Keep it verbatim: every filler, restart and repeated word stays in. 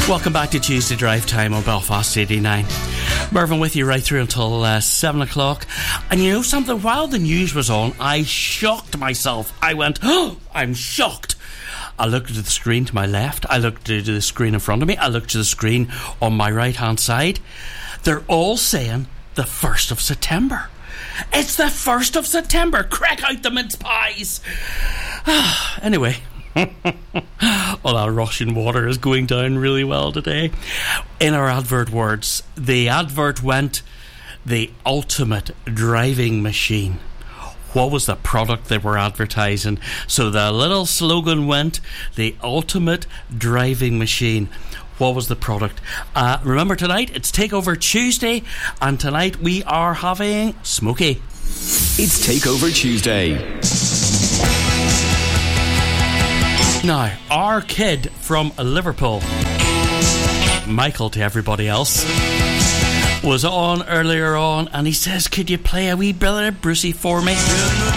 Welcome back to Tuesday Drive Time on Belfast eighty-nine. Mervyn with you right through until uh, seven o'clock. And you know something? While the news was on, I shocked myself. I went, oh, I'm shocked. I looked at the screen to my left. I looked at the screen in front of me. I looked at the screen on my right-hand side. They're all saying the first of September. It's the first of September. Crack out the mince pies. Anyway. Well, our Russian water is going down really well today. In our advert words, the advert went, the ultimate driving machine. What was the product they were advertising? So the little slogan went, the ultimate driving machine. What was the product? Uh, remember tonight, it's Takeover Tuesday, and tonight we are having Smokey. It's Takeover Tuesday. Now, our kid from Liverpool, Michael to everybody else, was on earlier on, and he says, could you play a wee bit of Brucey for me?